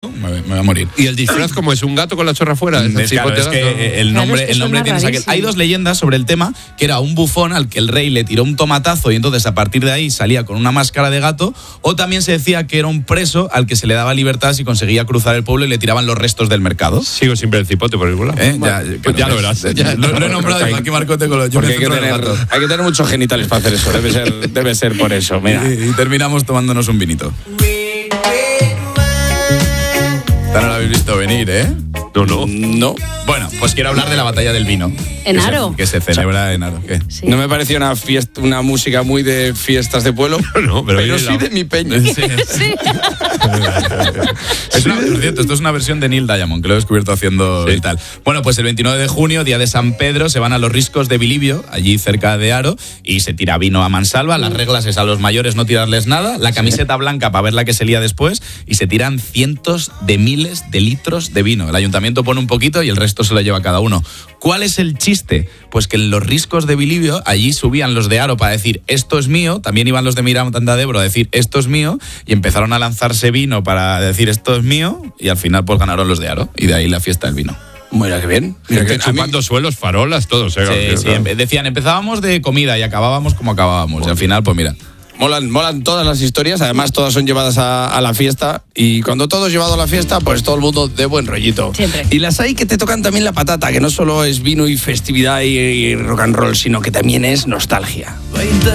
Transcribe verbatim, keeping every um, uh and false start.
Me, me voy a morir. ¿Y el disfraz como es? ¿Un gato con la chorra fuera? Es, claro, es que el nombre, Claro, es que el nombre suena tiene aquel. Hay dos leyendas sobre el tema, que era un bufón al que el rey le tiró un tomatazo y entonces a partir de ahí salía con una máscara de gato, o también se decía que era un preso al que se le daba libertad si conseguía cruzar el pueblo y le tiraban los restos del mercado. Sigo siempre el cipote por el lado. ¿Eh? Ya, pues ya lo verás. Ya, lo, lo he nombrado aquí, Marcote, con los yo Porque me hay que, centro en el tener, gato. hay que tener muchos genitales para hacer eso. Debe ser, debe ser por eso. Mira. Y, y terminamos tomándonos un vinito. Esta no la habéis visto venir, ¿eh? No, no. No. Bueno, pues quiero hablar de la batalla del vino. ¿En que Aro? Se, que se celebra en Aro. ¿Qué? Sí. No me pareció una fiesta, una música muy de fiestas de pueblo, No, pero pero viene sí la- de mi peña. Sí. Es una, por cierto, esto es una versión de Neil Diamond, que lo he descubierto haciendo Sí. y tal. Bueno, pues el veintinueve de junio, día de San Pedro, se van a los riscos de Bilibio, allí cerca de Aro, y se tira vino a mansalva. Las reglas es a los mayores no tirarles nada, la camiseta blanca para ver la que se lía después, y se tiran cientos de miles de litros de vino. El ayuntamiento pone un poquito y el resto se lo lleva cada uno. ¿Cuál es el chiste? Pues que en los riscos de Bilibio, allí subían los de Aro para decir esto es mío, también iban los de Miranda de Ebro a decir esto es mío, y empezaron a lanzarse vino para decir esto es mío, y al final pues ganaron los de Aro, y de ahí la fiesta del vino. Mira qué bien. Mira Gente que a mí- chupando suelos, farolas, todo. Sí, sí, empe- decían, empezábamos de comida y acabábamos como acabábamos, y al final pues mira. Molan, molan todas las historias, además todas son llevadas a, a la fiesta, y cuando todo es llevado a la fiesta, pues todo el mundo de buen rollito. Siempre. Y las hay que te tocan también la patata, que no solo es vino y festividad y, y rock and roll, sino que también es nostalgia.